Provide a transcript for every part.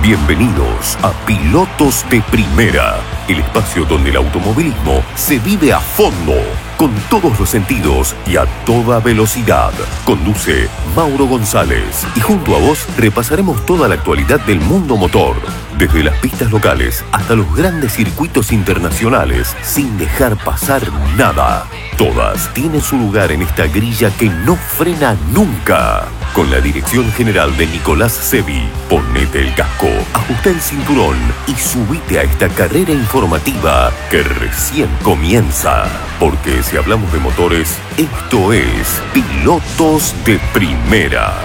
Bienvenidos a Pilotos de Primera, el espacio donde el automovilismo se vive a fondo, con todos los sentidos y a toda velocidad. Conduce Mauro González y junto a vos repasaremos toda la actualidad del mundo motor, desde las pistas locales hasta los grandes circuitos internacionales, sin dejar pasar nada. Todas tienen su lugar en esta grilla que no frena nunca. Con la dirección general de Nicolás Sevi, ponete el casco, ajusta el cinturón y subite a esta carrera informativa que recién comienza. Porque si hablamos de motores, esto es Pilotos de Primera.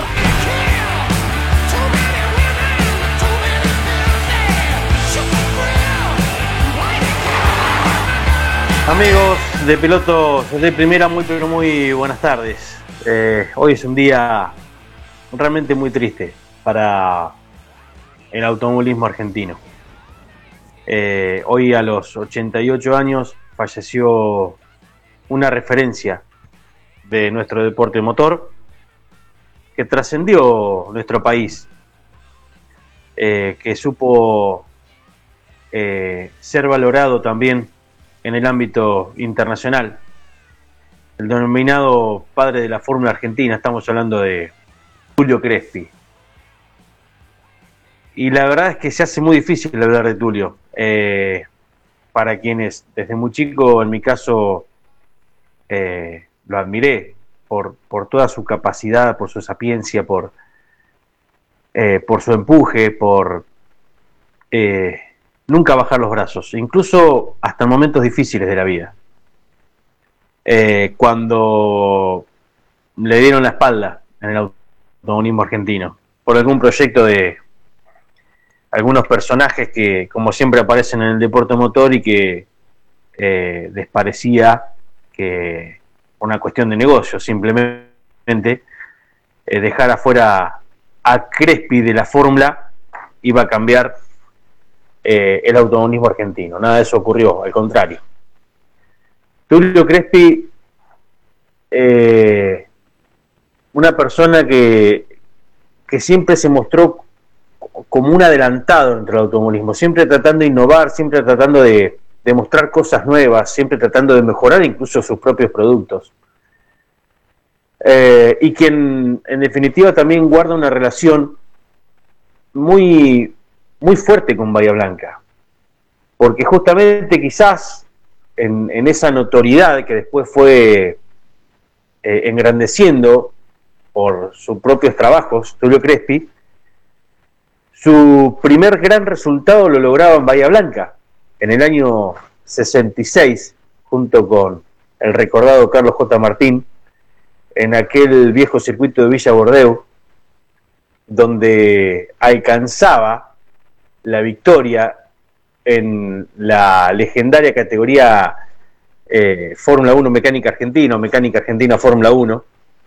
Amigos de Pilotos de Primera, muy buenas tardes. Hoy es un día realmente muy triste para el automovilismo argentino. Hoy a los 88 años falleció una referencia de nuestro deporte motor que trascendió nuestro país, que supo ser valorado también en el ámbito internacional. El denominado padre de la Fórmula Argentina, estamos hablando de Tulio Crespi. Y la verdad es que se hace muy difícil hablar de Tulio. Para quienes desde muy chico, en mi caso, lo admiré por toda su capacidad, por su sapiencia, por su empuje, por nunca bajar los brazos, incluso hasta en momentos difíciles de la vida. Cuando le dieron la espalda en el automovilismo argentino por algún proyecto de algunos personajes que, como siempre, aparecen en el deporte motor y que les parecía que una cuestión de negocio, simplemente dejar afuera a Crespi de la fórmula iba a cambiar el automovilismo argentino. Nada de eso ocurrió, al contrario. Tulio Crespi, una persona que siempre se mostró como un adelantado dentro del automovilismo, siempre tratando de innovar, siempre tratando de mostrar cosas nuevas, siempre tratando de mejorar incluso sus propios productos. Y quien en definitiva también guarda una relación muy fuerte con Bahía Blanca, porque justamente quizás en esa notoriedad que después fue engrandeciendo por sus propios trabajos, Tulio Crespi, su primer gran resultado lo lograba en Bahía Blanca, en el año 66, junto con el recordado Carlos J. Martín, en aquel viejo circuito de Villa Bordeu, donde alcanzaba la victoria en la legendaria categoría Fórmula 1 Mecánica Argentina Fórmula 1.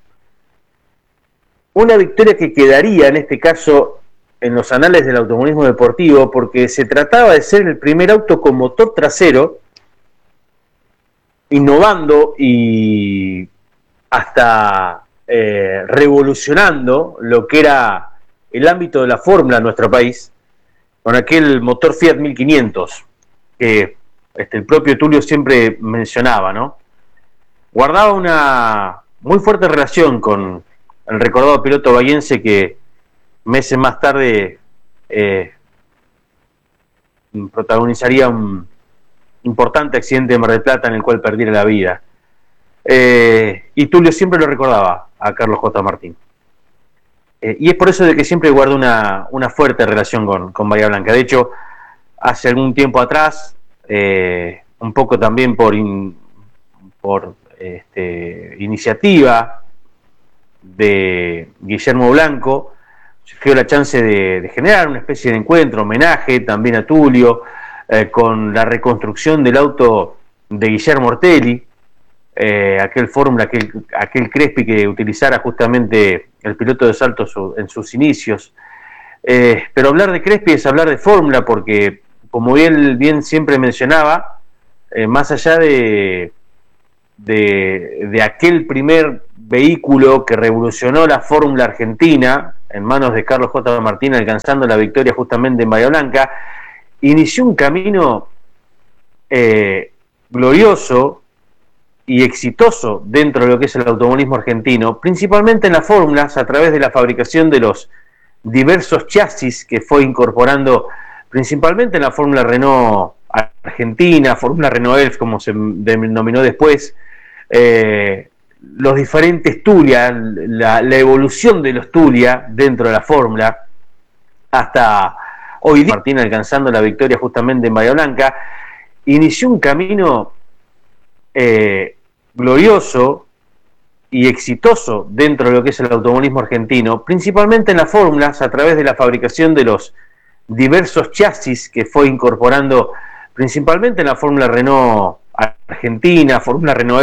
Una victoria que quedaría en este caso en los anales del automovilismo deportivo, porque se trataba de ser el primer auto con motor trasero, innovando y hasta revolucionando lo que era el ámbito de la fórmula en nuestro país, con aquel motor Fiat 1500 que el propio Tulio siempre mencionaba, ¿no? Guardaba una muy fuerte relación con el recordado piloto bahiense que meses más tarde protagonizaría un importante accidente de Mar del Plata en el cual perdiera la vida. Y Tulio siempre lo recordaba a Carlos J. Martín. Y es por eso de que siempre guardo una fuerte relación con Bahía Blanca. De hecho, hace algún tiempo atrás, un poco también por iniciativa de Guillermo Blanco, surgió la chance de generar una especie de encuentro, homenaje también a Tulio, con la reconstrucción del auto de Guillermo Ortelli, aquel Fórmula, aquel Crespi que utilizara justamente el piloto de salto en sus inicios. Pero hablar de Crespi es hablar de Fórmula, porque como bien siempre mencionaba, más allá de de aquel primer vehículo que revolucionó la Fórmula Argentina, en manos de Carlos J. Martín, alcanzando la victoria justamente en Bahía Blanca, inició un camino glorioso y exitoso dentro de lo que es el automovilismo argentino, principalmente en las fórmulas, a través de la fabricación de los diversos chasis que fue incorporando principalmente en la Fórmula Renault Argentina, Fórmula Renault Elf, como se denominó después, los diferentes Tulia, la evolución de los Tulia dentro de la fórmula, hasta hoy día Martín alcanzando la victoria justamente en Bahía Blanca, inició un camino glorioso y exitoso dentro de lo que es el automovilismo argentino, principalmente en las fórmulas, a través de la fabricación de los diversos chasis que fue incorporando principalmente en la Fórmula Renault Argentina, Fórmula Renault